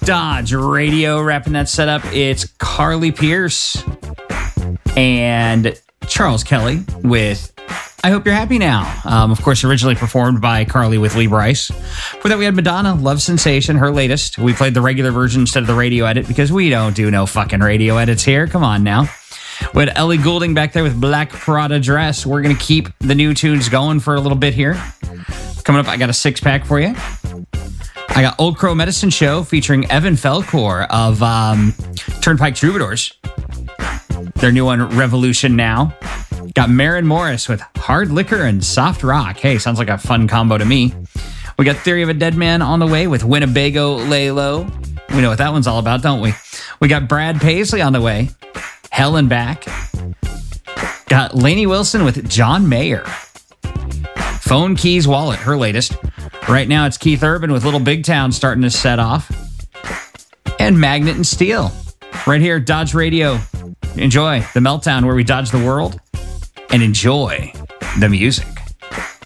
Dodge Radio wrapping that setup. It's Carly Pierce and Charles Kelly with I Hope You're Happy Now. Of course, originally performed by Carly with Lee Brice. For that, we had Madonna, Love Sensation, her latest. We played the regular version instead of the radio edit because we don't do no fucking radio edits here. Come on now. We had Ellie Goulding back there with Black Prada Dress. We're going to keep the new tunes going for a little bit here. Coming up, I got a six-pack for you. I got Old Crow Medicine Show featuring Evan Felcor of Turnpike Troubadours. Their new one, Revolution Now. Got Maren Morris with Hard Liquor and Soft Rock. Hey, sounds like a fun combo to me. We got Theory of a Dead Man on the way with Winnebago Lay Low. We know what that one's all about, don't we? We got Brad Paisley on the way. Hell and Back. Got Lainey Wilson with John Mayer. Phone Keys Wallet, her latest. Right now it's Keith Urban with Little Big Town starting to set off. And Magnet and Steel. Right here, Dodge Radio. Enjoy the Meltdown where we dodge the world and enjoy the music.